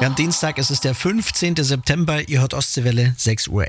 Ja, am Dienstag ist es der 15. September. Ihr hört Ostseewelle, 6:11 Uhr.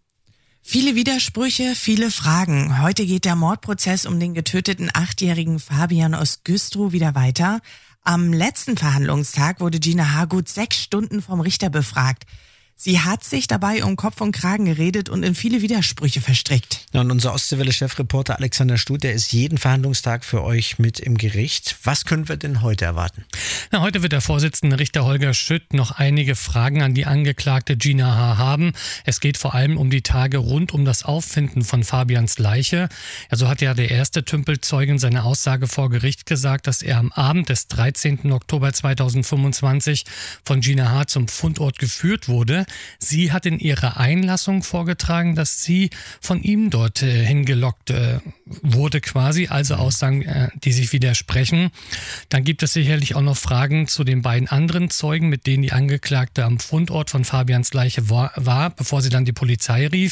Viele Widersprüche, viele Fragen. Heute geht der Mordprozess um den getöteten 8-jährigen Fabian aus Güstrow wieder weiter. Am letzten Verhandlungstag wurde Gina H. gut 6 Stunden vom Richter befragt. Sie hat sich dabei um Kopf und Kragen geredet und in viele Widersprüche verstrickt. Ja, und unser Ostseewelle-Chefreporter Alexander Stut, der ist jeden Verhandlungstag für euch mit im Gericht. Was können wir denn heute erwarten? Na, heute wird der Vorsitzende Richter Holger Schütt noch einige Fragen an die Angeklagte Gina H. haben. Es geht vor allem um die Tage rund um das Auffinden von Fabians Leiche. Also hat ja der erste Tümpelzeuge in seiner Aussage vor Gericht gesagt, dass er am Abend des 13. Oktober 2025 von Gina H. zum Fundort geführt wurde. Sie hat in ihrer Einlassung vorgetragen, dass sie von ihm dort hingelockt wurde quasi, also Aussagen, die sich widersprechen. Dann gibt es sicherlich auch noch Fragen zu den beiden anderen Zeugen, mit denen die Angeklagte am Fundort von Fabians Leiche war, bevor sie dann die Polizei rief.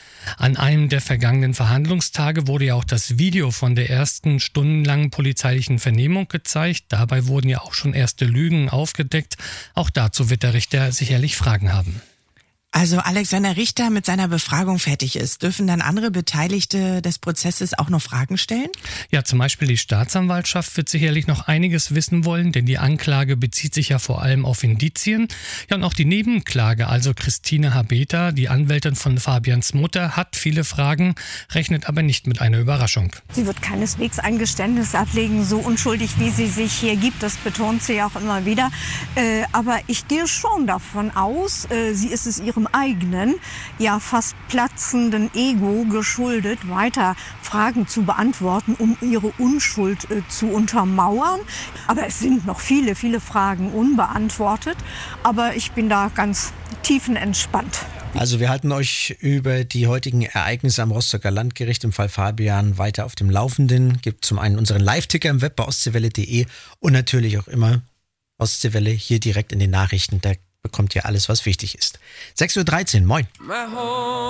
An einem der vergangenen Verhandlungstage wurde ja auch das Video von der ersten stundenlangen polizeilichen Vernehmung gezeigt. Dabei wurden ja auch schon erste Lügen aufgedeckt. Auch dazu wird der Richter sicherlich Fragen haben. Also Alex, wenn der Richter mit seiner Befragung fertig ist, dürfen dann andere Beteiligte des Prozesses auch noch Fragen stellen? Ja, zum Beispiel die Staatsanwaltschaft wird sicherlich noch einiges wissen wollen, denn die Anklage bezieht sich ja vor allem auf Indizien. Ja, und auch die Nebenklage, also Christine Habeta, die Anwältin von Fabians Mutter, hat viele Fragen, rechnet aber nicht mit einer Überraschung. Sie wird keineswegs ein Geständnis ablegen, so unschuldig wie sie sich hier gibt, das betont sie auch immer wieder. Aber ich gehe schon davon aus, sie ist es ihrem eigenen, ja fast platzenden Ego geschuldet, weiter Fragen zu beantworten, um ihre Unschuld zu untermauern. Aber es sind noch viele, viele Fragen unbeantwortet. Aber ich bin da ganz tiefenentspannt. Also wir halten euch über die heutigen Ereignisse am Rostocker Landgericht im Fall Fabian weiter auf dem Laufenden. Gibt zum einen unseren Live-Ticker im Web bei ostseewelle.de und natürlich auch immer Ostseewelle hier direkt in den Nachrichten. Da bekommt ihr alles, was wichtig ist. 6:13 Uhr, moin.